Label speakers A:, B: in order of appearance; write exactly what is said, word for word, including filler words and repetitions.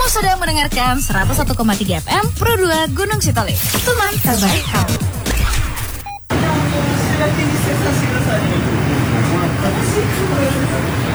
A: Kamu sedang mendengarkan seratus satu koma tiga F M Pro dua Gunung Sitoli. Teman terbaik kamu. Sudah